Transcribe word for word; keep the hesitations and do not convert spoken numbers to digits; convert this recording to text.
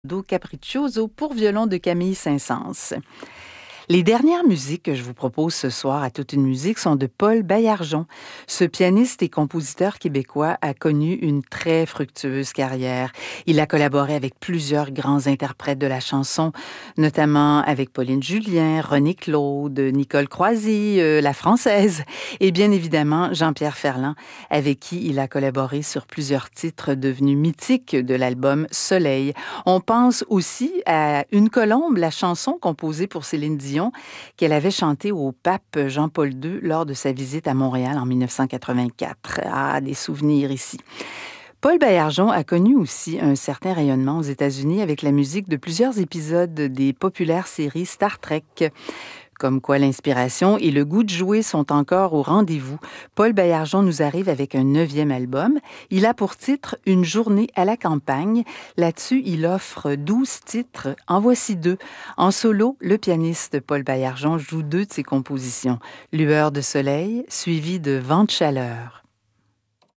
Do Capriccioso pour violon de Camille Saint-Saëns. Les dernières musiques que je vous propose ce soir à Toute une musique sont de Paul Baillargeon. Ce pianiste et compositeur québécois a connu une très fructueuse carrière. Il a collaboré avec plusieurs grands interprètes de la chanson, notamment avec Pauline Julien, René Claude, Nicole Croisy, euh, la Française, et bien évidemment Jean-Pierre Ferland, avec qui il a collaboré sur plusieurs titres devenus mythiques de l'album Soleil. On pense aussi à Une colombe, la chanson composée pour Céline Dion, qu'elle avait chanté au pape Jean-Paul deux lors de sa visite à Montréal en dix-neuf cent quatre-vingt-quatre. Ah, des souvenirs ici. Paul Baillargeon a connu aussi un certain rayonnement aux États-Unis avec la musique de plusieurs épisodes des populaires séries Star Trek. Comme quoi l'inspiration et le goût de jouer sont encore au rendez-vous. Paul Baillargeon nous arrive avec un neuvième album. Il a pour titre « Une journée à la campagne ». Là-dessus, il offre douze titres. En voici deux. En solo, le pianiste Paul Baillargeon joue deux de ses compositions. « Lueur de soleil » suivi de « Vent de chaleur ».